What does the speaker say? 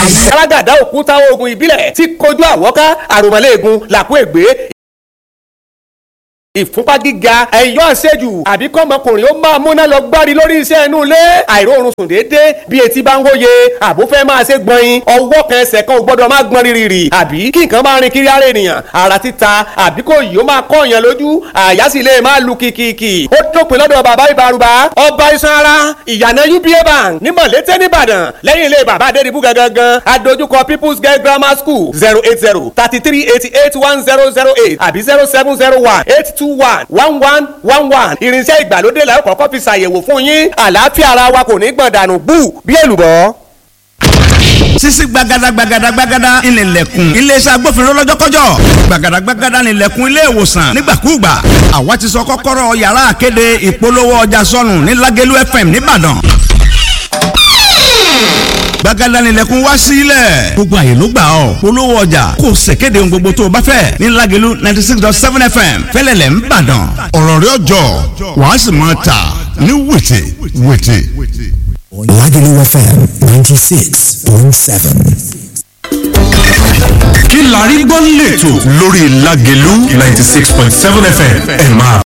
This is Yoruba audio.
alágàdá òkúta oògùn ìbílẹ̀ tí kojú àwọ́ká àròmọ̀lẹ́ẹ̀gùn làkú ègbé ìfúnpá gíga ẹ̀yọ́ àṣejù àbí kọ́mọkùnrin ó máa múná lọ gbárí lórí iṣẹ́ inú ilé àìróorun sùn déédéé bí etí bá ń hóye àbó fẹ́ máa ṣe gbọ̀nyin ọwọ́ kan ẹsẹ̀ kan ò gbọ́dọ̀ máa gbọ́n rírì àbí kí nǹkan máa rin kiri ara ènìyàn ara títa àbí kò yìí ó máa kọ́ èèyàn lójú àyà sì lè máa lu kìkìkì ó dópin lọ́dọ̀ bàbá ìbárúbá ọba iṣan ara ìyànà UBA bank ní mọ̀lété nìbàdàn lẹ́yìn ilé bàbá adédìbú gangan adójúkọ People's Girl Grammar School 08033881008 àbí 07018211111 irinṣẹ́ ìgbàlódé la ó kọ́kọ́ fi ṣàyẹ̀wò fún yín àlàáfíà ara wa kò ní gbọ̀n dànù bú bí èlùbọ́. Sisi gbagada ìnìlẹ̀kùn iléeṣẹ́ agbófinró lọ́jọ́kọ́jọ́ gbagada ìnìlẹ̀kùn ilé ìwòsàn nígbàkúùgbà àwa ti sọ kọ́kọ́rọ́ yàrá àkéde ìpolówó ọjà sọnù ní Lágẹ̀lú FM nìbàdàn gbàgádà nílẹ̀kùn wá sílẹ̀ gbogbo àyè ló gbà ọ́ polówó ọjà kò ṣèkéde ohun gbogbo tó o bá fẹ́ ní Lágẹ̀lú 96.7 FM fẹ́lẹ́lẹ̀ ń bàdàn ọ̀rọ̀ rẹ̀ ọjọ́ wàá sì máa tà ní wètè. Lágẹ̀lú FM 96.7. kí la rí gbọ́ lẹ́tọ̀ lórí Lágẹ̀lú 96.7 FM ẹ máa